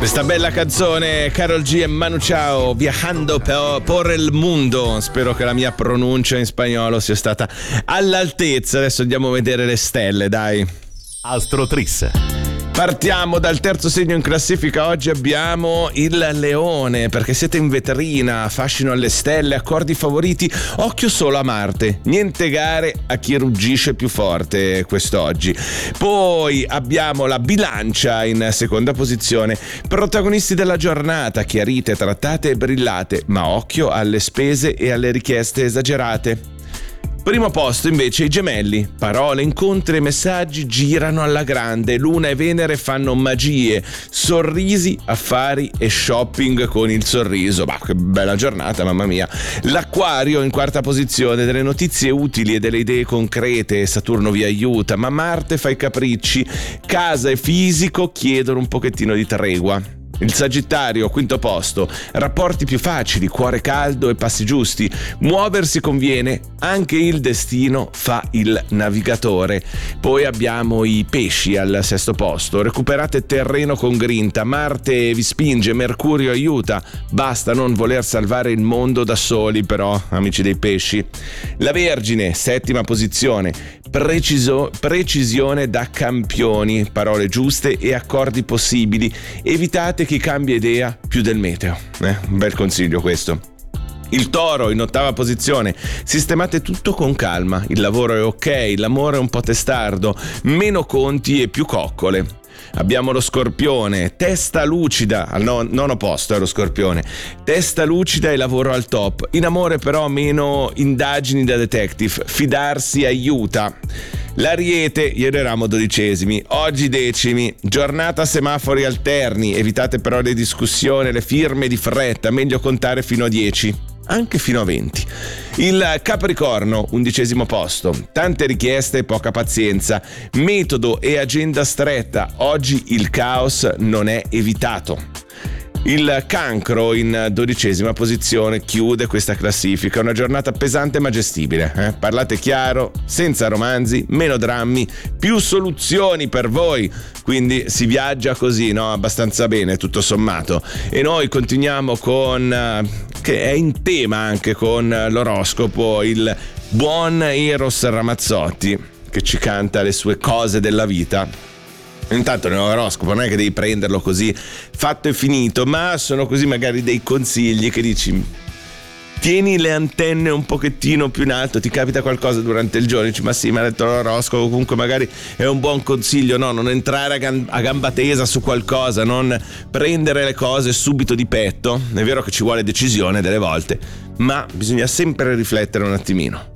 Questa bella canzone, Karol G e Manu Chao, Viajando por el mundo. Spero che la mia pronuncia in spagnolo sia stata all'altezza. Adesso andiamo a vedere le stelle, dai. Astro Tris. Partiamo dal terzo segno in classifica. Oggi abbiamo il Leone, perché siete in vetrina, fascino alle stelle, accordi favoriti, occhio solo a Marte, niente gare a chi ruggisce più forte quest'oggi. Poi abbiamo la Bilancia in seconda posizione, protagonisti della giornata, chiarite, trattate e brillate, ma occhio alle spese e alle richieste esagerate. Primo posto invece i Gemelli, parole, incontri e messaggi girano alla grande, Luna e Venere fanno magie, sorrisi, affari e shopping con il sorriso. Ma che bella giornata, mamma mia. L'Acquario in quarta posizione, delle notizie utili e delle idee concrete, Saturno vi aiuta, ma Marte fa i capricci, casa e fisico chiedono un pochettino di tregua. Il Sagittario, quinto posto, rapporti più facili, cuore caldo e passi giusti, muoversi conviene, anche il destino fa il navigatore. Poi abbiamo i Pesci al sesto posto, recuperate terreno con grinta, Marte vi spinge, Mercurio aiuta, basta non voler salvare il mondo da soli però, amici dei Pesci. La Vergine, settima posizione, precisione da campioni, parole giuste e accordi possibili, evitate chi cambia idea più del meteo. Un bel consiglio questo. Il Toro in ottava posizione, sistemate tutto con calma, il lavoro è ok, l'amore è un po' testardo, meno conti e più coccole. Abbiamo lo Scorpione, testa lucida, al nono posto è lo Scorpione, testa lucida e lavoro al top, in amore però meno indagini da detective, fidarsi aiuta. L'Ariete, ieri eravamo 12esimi, oggi 10º, giornata semafori alterni, evitate però le discussioni, le firme di fretta, meglio contare fino a 10. Anche fino a 20. Il Capricorno, 11° posto, tante richieste e poca pazienza, metodo e agenda stretta, oggi il caos non è evitato. Il Cancro in 12ª posizione chiude questa classifica, una giornata pesante ma gestibile. Parlate chiaro, senza romanzi, meno drammi, più soluzioni per voi, quindi si viaggia così, no? Abbastanza bene tutto sommato. E noi continuiamo con, che è in tema anche con l'oroscopo, il buon Eros Ramazzotti che ci canta le sue cose della vita. Intanto nell'oroscopo non è che devi prenderlo così fatto e finito, ma sono così magari dei consigli che dici tieni le antenne un pochettino più in alto, ti capita qualcosa durante il giorno, dici ma sì, mi ha detto l'oroscopo, comunque magari è un buon consiglio, no, non entrare a gamba tesa su qualcosa, non prendere le cose subito di petto. È vero che ci vuole decisione delle volte, ma bisogna sempre riflettere un attimino.